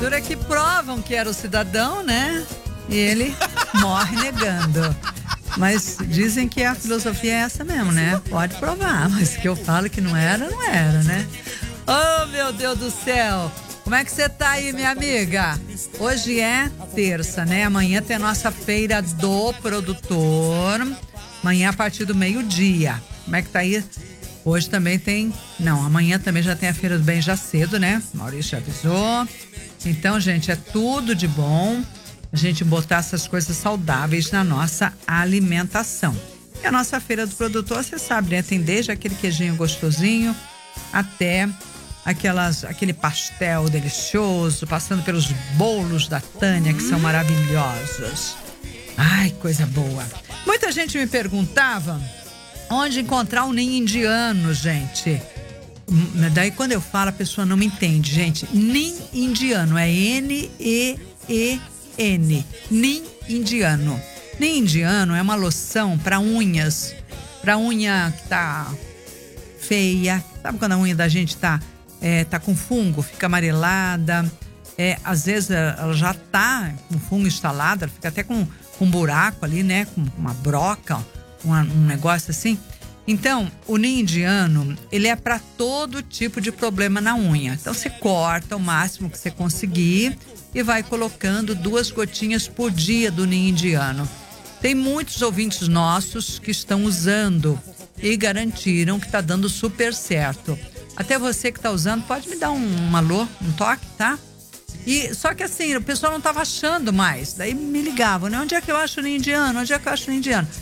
dura é que provam que era o cidadão, né? E ele morre negando. Mas dizem que a filosofia é essa mesmo, né? Pode provar, mas que eu falo que não era, não era, né? Oh, meu Deus do céu! Como é que você tá aí, minha amiga? Hoje é terça, né? Amanhã tem a nossa feira do produtor. Amanhã a partir do meio-dia. Como é que tá aí? Hoje também tem... Não, amanhã também já tem a feira do bem já cedo, né? Maurício já avisou. Então, gente, é tudo de bom a gente botar essas coisas saudáveis na nossa alimentação. E a nossa feira do produtor, você sabe, né? Tem desde aquele queijinho gostosinho até aquele pastel delicioso, passando pelos bolos da Tânia, que são maravilhosos. Ai, coisa boa. Muita gente me perguntava onde encontrar um ninho indiano, gente. Daí quando eu falo, a pessoa não me entende, gente. Ninho indiano, é N-E-E-N. Ninho indiano. Ninho indiano é uma loção para unhas. Para unha que tá feia. Sabe quando a unha da gente tá com fungo, fica amarelada. Às vezes ela já tá com fungo instalado, ela fica até com um buraco ali, né? Com uma broca, um negócio assim. Então, o ninho indiano, ele é para todo tipo de problema na unha. Então, você corta o máximo que você conseguir e vai colocando 2 gotinhas por dia do ninho indiano. Tem muitos ouvintes nossos que estão usando e garantiram que está dando super certo. Até você que está usando, pode me dar um alô, um toque, tá? E, só que assim, o pessoal não estava achando mais. Daí me ligavam, né? Onde é que eu acho o ninho indiano? Onde é que eu acho o ninho indiano?